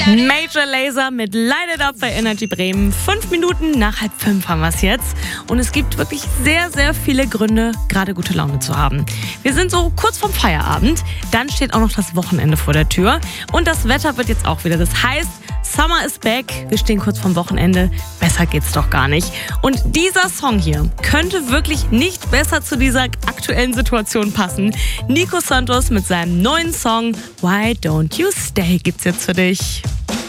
Major Lazer mit Light It Up bei Energy Bremen. 5 Minuten nach 4:30 haben wir es jetzt. Und es gibt wirklich sehr, sehr viele Gründe, gerade gute Laune zu haben. Wir sind so kurz vorm Feierabend. Dann steht auch noch das Wochenende vor der Tür. Und das Wetter wird jetzt auch wieder. Das heißt, Summer is back. Wir stehen kurz vorm Wochenende. Besser geht's doch gar nicht. Und dieser Song hier könnte wirklich nicht besser zu dieser aktuellen Situation passen. Nico Santos mit seinem neuen Song Why Don't You Stay gibt's jetzt für dich.